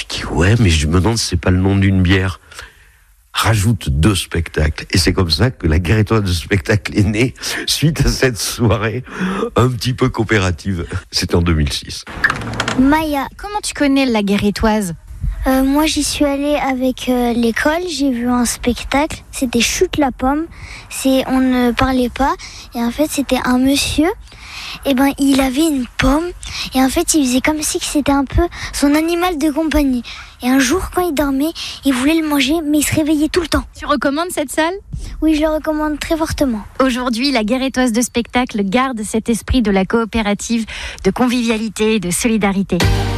Je dis ouais, mais je me demande si c'est pas le nom d'une bière. Rajoute 2 spectacles. Et c'est comme ça que la Guérétoise de spectacle est née, suite à cette soirée un petit peu coopérative. C'était en 2006. Maya. Comment tu connais la Guérétoise ? Moi, j'y suis allée avec l'école. J'ai vu un spectacle. C'était Chute la pomme. On ne parlait pas. Et en fait, c'était un monsieur. Il avait une pomme. Et en fait, il faisait comme si c'était un peu son animal de compagnie. Et un jour, quand il dormait, il voulait le manger, mais il se réveillait tout le temps. Tu recommandes cette salle ? Oui, je le recommande très fortement. Aujourd'hui, la Guérétoise de spectacle garde cet esprit de la coopérative, de convivialité et de solidarité.